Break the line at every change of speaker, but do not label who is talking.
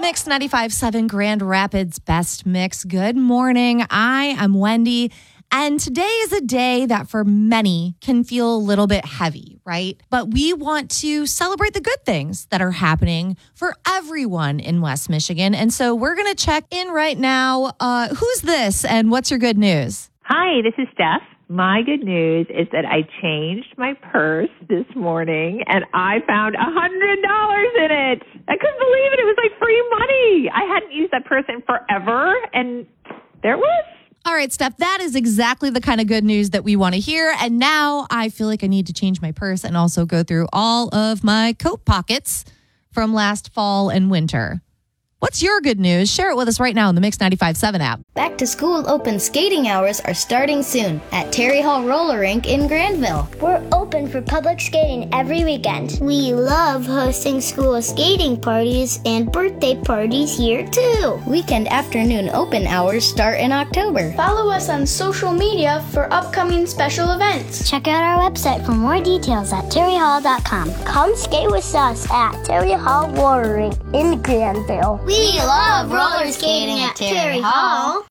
Mix 95.7 Grand Rapids Best Mix. Good morning. I am Wendy. And today is a day that for many can feel a little bit heavy, right? But we want to celebrate the good things that are happening for everyone in West Michigan. And so we're going to check in right now. Who's this and what's your good news?
Hi, this is Steph. My good news is that I changed my purse this morning and I found $100 in it. I couldn't believe it. It was like free money. I hadn't used that purse in forever and there it was.
All right, Steph, that is exactly the kind of good news that we want to hear. And now I feel like I need to change my purse and also go through all of my coat pockets from last fall and winter. What's your good news? Share it with us right now in the Mix 95.7 app.
Back to school open skating hours are starting soon at Terry Hall Roller Rink in Granville.
We're open for public skating every weekend. We love hosting school skating parties and birthday parties here too.
Weekend afternoon open hours start in October.
Follow us on social media for upcoming special events.
Check out our website for more details at terryhall.com. Come skate with us at Terry Hall Roller Rink in Granville.
We love roller skating at Terry Hall.